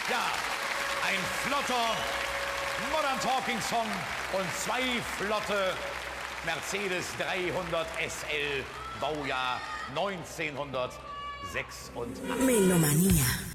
Ja, ein flotter Modern Talking Song und zwei flotte Mercedes 300 SL, Baujahr 1986. Melomanía.